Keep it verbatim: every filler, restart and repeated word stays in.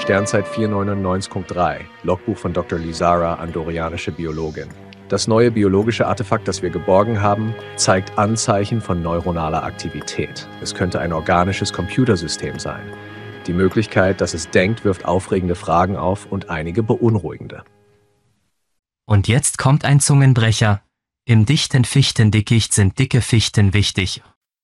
Sternzeit vier neunundneunzig Punkt drei, Logbuch von Doktor Lizara, andorianische Biologin. Das neue biologische Artefakt, das wir geborgen haben, zeigt Anzeichen von neuronaler Aktivität. Es könnte ein organisches Computersystem sein. Die Möglichkeit, dass es denkt, wirft aufregende Fragen auf und einige beunruhigende. Und jetzt kommt ein Zungenbrecher. Im dichten Fichtendickicht sind dicke Fichten wichtig